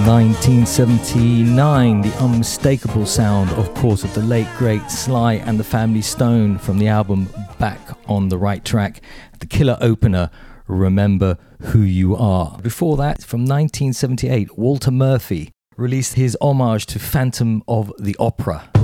1979, the unmistakable sound, of course, of the late great Sly and the Family Stone from the album Back on the Right Track, the killer opener, Remember Who You Are. Before that, from 1978, Walter Murphy released his homage to Phantom of the Opera.